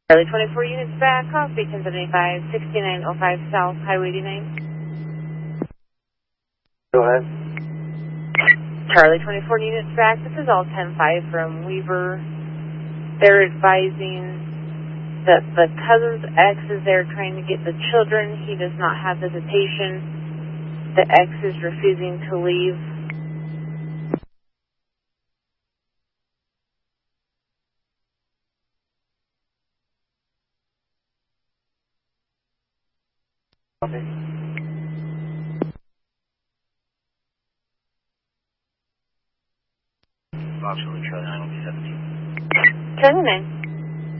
Charlie 24 units back, coffee 1075, 6905 South, Highway 89. Go ahead. Charlie 24 units back, this is all 10-5 from Weaver. They're advising that the cousin's ex is there trying to get the children. He does not have visitation. The ex is refusing to leave. Okay. Box Charlie 9 will be 17. Charlie 9.